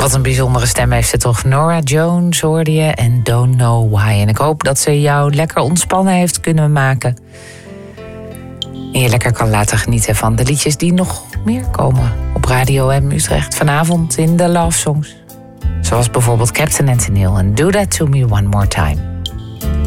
Wat een bijzondere stem heeft ze toch. Norah Jones hoorde je en Don't Know Why. En ik hoop dat ze jou lekker ontspannen heeft kunnen maken. En je lekker kan laten genieten van de liedjes die nog meer komen op Radio M Utrecht vanavond in de Love Songs. Zoals bijvoorbeeld Captain Anthony en Do That To Me One More Time.